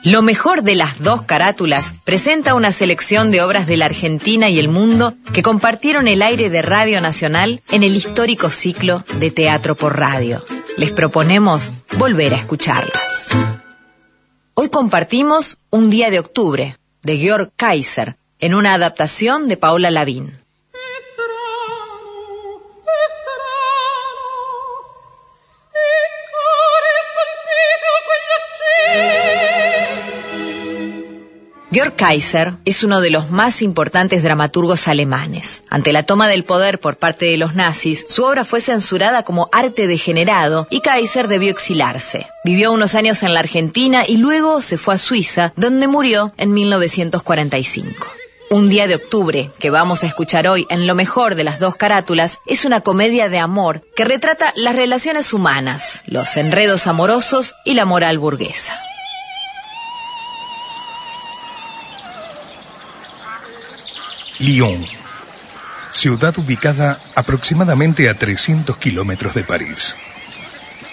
Lo mejor de las dos carátulas presenta una selección de obras de la Argentina y el mundo que compartieron el aire de Radio Nacional en el histórico ciclo de Teatro por Radio. Les proponemos volver a escucharlas. Hoy compartimos Un día de octubre, de Georg Kaiser, en una adaptación de Paola Lavín. Georg Kaiser es uno de los más importantes dramaturgos alemanes. Ante la toma del poder por parte de los nazis, su obra fue censurada como arte degenerado y Kaiser debió exilarse. Vivió unos años en la Argentina y luego se fue a Suiza, donde murió en 1945. Un día de octubre, que vamos a escuchar hoy en Lo mejor de las dos carátulas, es una comedia de amor que retrata las relaciones humanas, los enredos amorosos y la moral burguesa. Lyon, ciudad ubicada aproximadamente a 300 kilómetros de París.